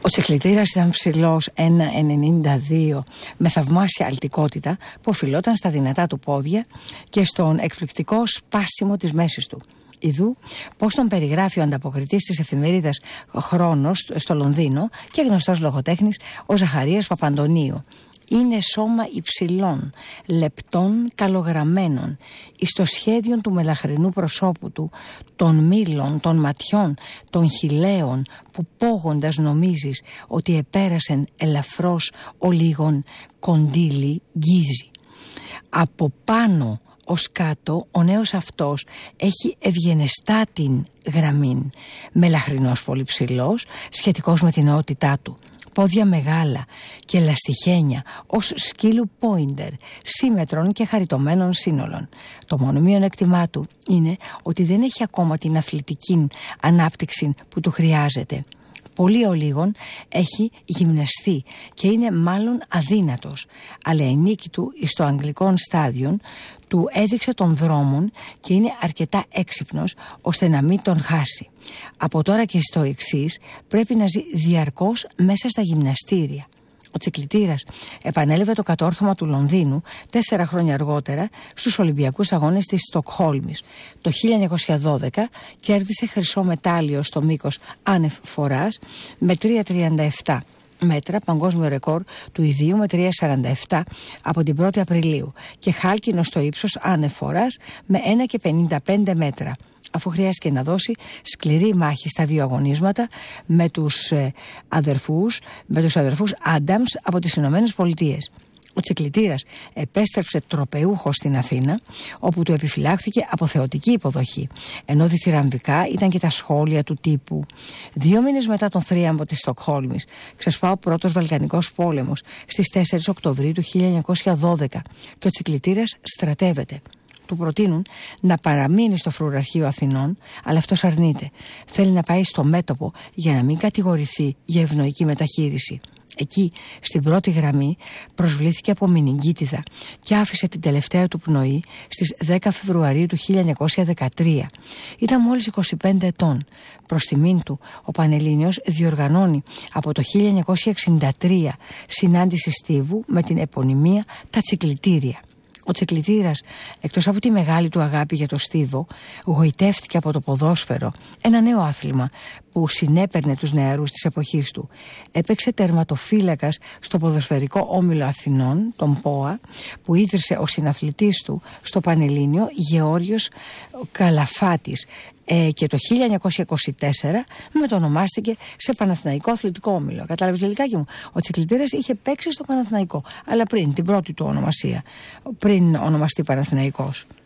τσικλητήρας ήταν ψηλός 1,92 με θαυμάσια αλτικότητα που οφειλόταν στα δυνατά του πόδια και στον εκπληκτικό σπάσιμο της μέσης του. Ιδού πώς τον περιγράφει ο ανταποκριτής της εφημερίδας Χρόνος στο Λονδίνο και γνωστός λογοτέχνης ο Ζαχαρίας Παπαντονίου. Είναι σώμα υψηλών, λεπτών, καλογραμμένων, εις το σχέδιο του μελαχρινού προσώπου του, των μήλων, των ματιών, των χιλαίων, που πόγοντας νομίζεις ότι επέρασεν ελαφρώς ο λίγον κοντήλι γκίζει. Από πάνω ως κάτω ο νέος αυτός έχει ευγενεστάτην γραμμή, μελαχρινός πολύ ψηλός, σχετικός με την νεότητά του. Πόδια μεγάλα και λαστιχένια ως σκύλου πόιντερ, σύμμετρων και χαριτωμένων σύνολων. Το μόνο μειονέκτημά του είναι ότι δεν έχει ακόμα την αθλητική ανάπτυξη που του χρειάζεται. Πολύ ο λίγον έχει γυμναστεί και είναι μάλλον αδύνατος, αλλά η νίκη του στο αγγλικό στάδιο του έδειξε τον δρόμον και είναι αρκετά έξυπνος ώστε να μην τον χάσει. Από τώρα και στο εξής πρέπει να ζει διαρκώς μέσα στα γυμναστήρια. Ο τσικλητήρας επανέλαβε το κατόρθωμα του Λονδίνου 4 χρόνια αργότερα στους Ολυμπιακούς Αγώνες της Στοκχόλμης. Το 1912 κέρδισε χρυσό μετάλλιο στο μήκος άνευ φοράς με 3,37 μέτρα, παγκόσμιο ρεκόρ του ιδίου με 3,47 από την 1η Απριλίου και χάλκινο στο ύψος άνευ φοράς με 1,55 μέτρα, αφού χρειάστηκε να δώσει σκληρή μάχη στα 2 αγωνίσματα με τους αδερφούς Άνταμς από τις Ηνωμένες Πολιτείες. Ο τσικλητήρας επέστρεψε τροπεούχος στην Αθήνα, όπου του επιφυλάχθηκε αποθεωτική υποδοχή, ενώ διθυραμβικά ήταν και τα σχόλια του τύπου «2 μήνες μετά τον θρίαμβο της Στοκχόλμης ξεσπά ο πρώτος Βαλκανικός πόλεμος στις 4 Οκτωβρίου του 1912 και ο τσικλητήρας στρατεύεται». Του προτείνουν να παραμείνει στο Φρουραρχείο Αθηνών, αλλά αυτός αρνείται. Θέλει να πάει στο μέτωπο για να μην κατηγορηθεί για ευνοϊκή μεταχείριση. Εκεί, στην πρώτη γραμμή, προσβλήθηκε από μηνυγκίτιδα και άφησε την τελευταία του πνοή στις 10 Φεβρουαρίου του 1913. Ήταν μόλις 25 ετών. Προς τιμήν του, ο Πανελλήνιος διοργανώνει από το 1963 συνάντηση στίβου με την επωνυμία «Τα Τσικλητήρια». Ο τσικλητήρας, εκτός από τη μεγάλη του αγάπη για το στίβο, γοητεύτηκε από το ποδόσφαιρο, ένα νέο άθλημα που συνέπαιρνε τους νεαρούς της εποχής του. Έπαιξε τερματοφύλακας στο ποδοσφαιρικό όμιλο Αθηνών, τον ΠΟΑ, που ίδρυσε ο συναθλητής του στο Πανελλήνιο, Γεώργιος Καλαφάτης, και το 1924 μετονομάστηκε σε Παναθηναϊκό Αθλητικό Όμιλο. Κατάλαβες, Λελικάκι μου, ο τσικλητήρας είχε παίξει στο Παναθηναϊκό, αλλά πριν την πρώτη του ονομασία, πριν ονομαστεί Παναθηναϊκός.